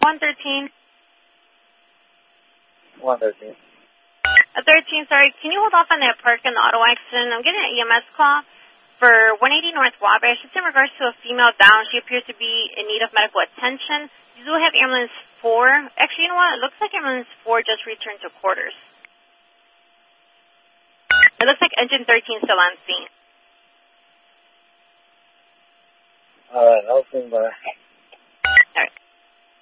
113. 113. 13, sorry. Can you hold off on that park and the auto accident? I'm getting an EMS call for 180 North Wabash. It's in regards to a female down. She appears to be in need of medical attention. You do have ambulance 4. Actually, you know what? It looks like ambulance 4 just returned to quarters. It looks like engine 13 still on scene. All right, I'll swing by.